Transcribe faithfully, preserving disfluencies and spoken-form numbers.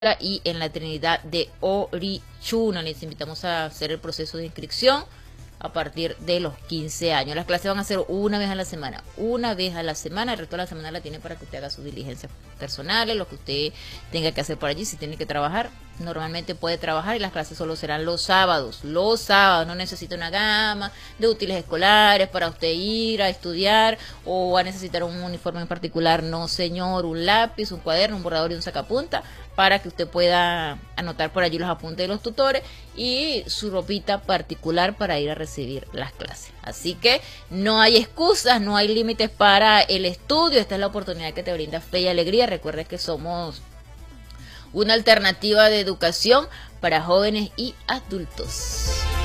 y en la Trinidad de Orichuna. Les invitamos a hacer el proceso de inscripción a partir de los quince años. Las clases van a ser una vez a la semana, una vez a la semana, el resto de la semana la tiene para que usted haga sus diligencias personales, lo que usted tenga que hacer por allí. Si tiene que trabajar, normalmente puede trabajar, y las clases solo serán los sábados, los sábados. No necesita una gama de útiles escolares para usted ir a estudiar, o a necesitar un uniforme en particular, no señor, un lápiz, un cuaderno, un borrador y un sacapunta, para que usted pueda anotar por allí los apuntes de los tutores y su ropita particular para ir a recibir las clases. Así que no hay excusas, no hay límites para el estudio. Esta es la oportunidad que te brinda Fe y Alegría. Recuerda que somos una alternativa de educación para jóvenes y adultos.